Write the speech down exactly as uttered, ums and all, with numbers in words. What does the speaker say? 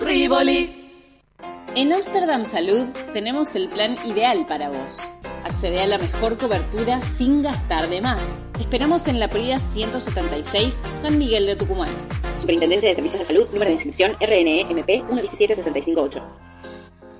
Rivoli. En Amsterdam Salud tenemos el plan ideal para vos. Accede a la mejor cobertura sin gastar de más. Te esperamos en la Prida ciento setenta y seis, San Miguel de Tucumán. Superintendencia de Servicios de Salud, número de inscripción R N E M P uno uno siete seis cinco ocho.